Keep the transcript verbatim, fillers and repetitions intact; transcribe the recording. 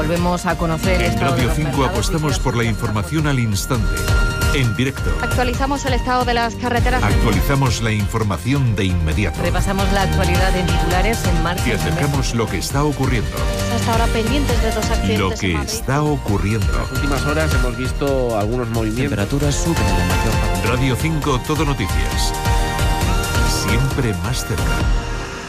Volvemos a conocer el En estado de Radio los cinco mercados. apostamos por la información al instante, en directo. Actualizamos el estado de las carreteras. Actualizamos la información de inmediato. Repasamos la actualidad en titulares en marcha. Te acercamos lo que está ocurriendo. Hasta ahora pendientes de dos accidentes. Lo que en Madrid. está ocurriendo. En las últimas horas hemos visto algunos movimientos. Temperaturas suben en la mayor parte. Radio cinco Todo Noticias. Siempre más cerca.